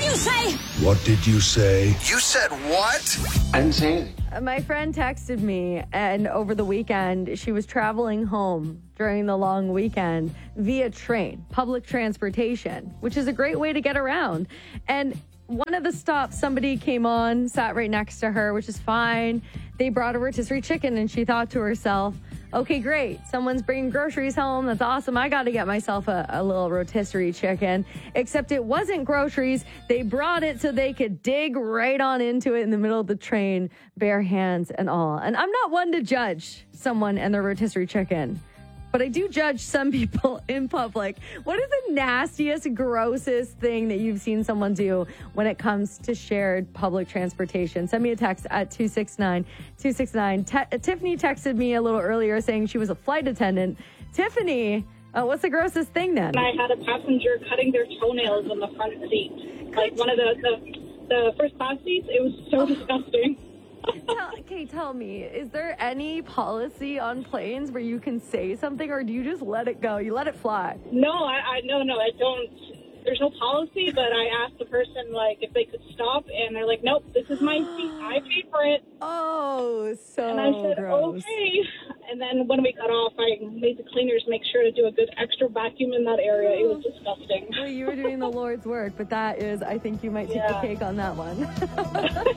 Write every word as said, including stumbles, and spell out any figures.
you say? What did you say? You said what? I didn't say anything. My friend texted me, and over the weekend, she was traveling home during the long weekend via train, public transportation, which is a great way to get around. And one of the stops, somebody came on, sat right next to her, which is fine. They brought a rotisserie chicken, and she thought to herself, okay, great. Someone's bringing groceries home. That's awesome. I got to get myself a, a little rotisserie chicken. Except it wasn't groceries. They brought it so they could dig right on into it in the middle of the train, bare hands and all. And I'm not one to judge someone and their rotisserie chicken, but I do judge some people in public. What is the nastiest, grossest thing that you've seen someone do when it comes to shared public transportation? Send me a text at two six nine two six nine. T- Tiffany texted me a little earlier saying she was a flight attendant. Tiffany, uh, what's the grossest thing then? I had a passenger cutting their toenails in the front seat. Like one of the, the, the first class seats. It was so disgusting. tell, okay, tell me, is there any policy on planes where you can say something, or do you just let it go? You let it fly? No, I, I no, no, I don't. There's no policy, but I asked the person, like, if they could stop, and they're like, nope, this is my seat. I paid for it. Oh, so And I said, gross. okay. And then when we got off, I made the cleaners make sure to do a good extra vacuum in that area. It was disgusting. Well, you were doing the Lord's work, but that is, I think you might take Yeah. the cake on that one.